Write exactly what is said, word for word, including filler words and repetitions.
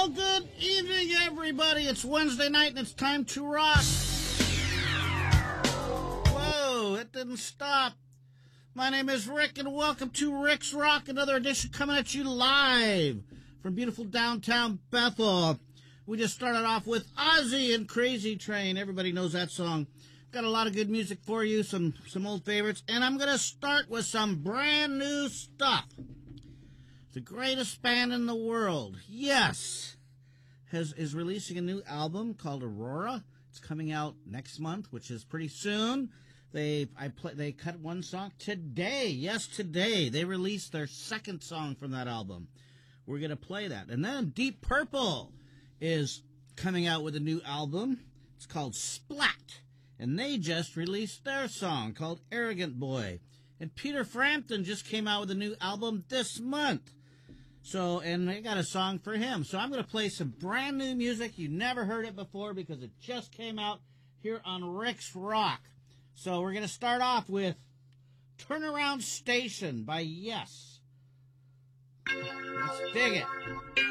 Well, good evening, everybody. It's Wednesday night, and it's time to rock. Whoa, it didn't stop. My name is Rick, and welcome to Rick's Rock, another edition coming at you live from beautiful downtown Bethel. We just started off with Ozzy and Crazy Train. Everybody knows that song. Got a lot of good music for you, some, some old favorites, and I'm going to start with some brand new stuff. The greatest band in the world, yes, has is releasing a new album called Aurora. It's coming out next month, which is pretty soon. They I play, they cut one song today. Yes, today. They released their second song from that album. We're going to play that. And then Deep Purple is coming out with a new album. It's called Splat. And they just released their song called Arrogant Boy. And Peter Frampton just came out with a new album this month. So, and I got a song for him. So I'm going to play some brand new music. You never heard it before because it just came out here on Rick's Rock. So we're going to start off with Turnaround Station by Yes. Let's dig it.